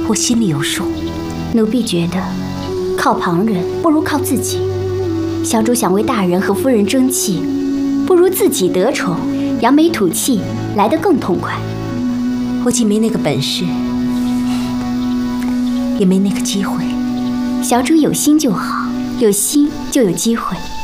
我心里有数。 奴婢觉得，靠旁人不如靠自己。小主想为大人和夫人争气，不如自己得宠，扬眉吐气，来得更痛快。 我既没那个本事，也没那个机会。 小主有心就好，有心就有机会。